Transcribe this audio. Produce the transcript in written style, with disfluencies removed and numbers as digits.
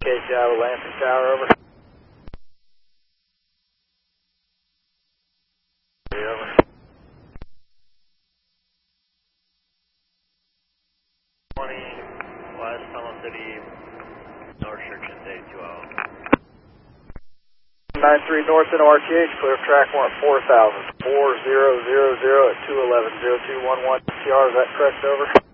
KCI with Lansing Tower, over. Over. 20 West Tunnel City, North Church and Day 2 hours. 93 North into RTH, clear track 1 at 4,000. 4000 at 211, 0211 TR, is that correct, over?